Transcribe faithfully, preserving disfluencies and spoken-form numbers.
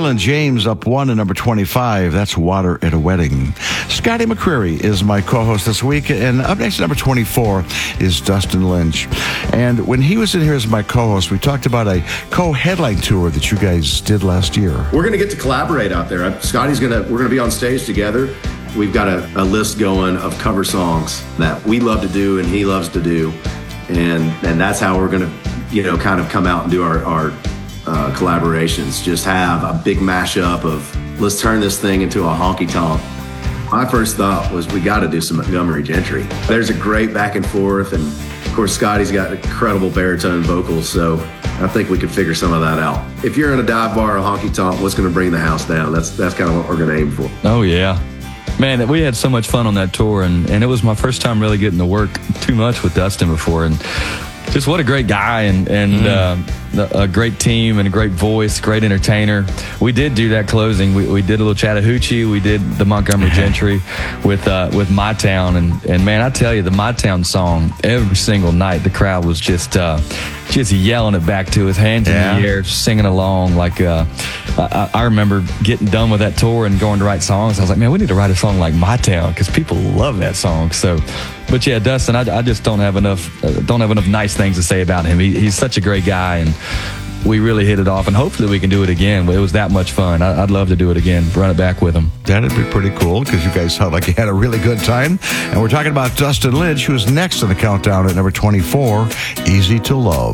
Carolyn James up one at number twenty-five. That's Water at a Wedding. Scotty McCreery is my co-host this week. And up next at number twenty-four is Dustin Lynch. And when he was in here as my co-host, we talked about a co-headline tour that you guys did last year. We're going to get to collaborate out there. Scotty's going to, we're going to be on stage together. We've got a, a list going of cover songs that we love to do and he loves to do. And and that's how we're going to, you know, kind of come out and do our, our uh, collaborations. Just have a big mashup of, let's turn this thing into a honky-tonk. My first thought was we got to do some Montgomery Gentry. There's a great back and forth, and of course Scotty's got incredible baritone vocals, so I think we could figure some of that out. If you're in a dive bar or a honky-tonk, what's going to bring the house down? That's that's kind of what we're going to aim for. Oh, yeah. Man, we had so much fun on that tour, and, and it was my first time really getting to work too much with Dustin before, and just what a great guy, and, and mm. uh, a great team, and a great voice, great entertainer. We did do that closing. We, we did a little Chattahoochee. We did the Montgomery Gentry with uh, with My Town, and, and man, I tell you, the My Town song, every single night, the crowd was just uh, just yelling it back to us, hands yeah. in the air, singing along. Like uh, I, I remember getting done with that tour and going to write songs. I was like, man, we need to write a song like My Town, because people love that song. So, but yeah, Dustin, I, I just don't have enough uh, don't have enough nice things to say about him. He, he's such a great guy, and we really hit it off, and hopefully we can do it again. It was that much fun. I, I'd love to do it again, run it back with him. That'd be pretty cool, because you guys sound like you had a really good time. And we're talking about Dustin Lynch, who's next in the countdown at number twenty-four, Easy to Love.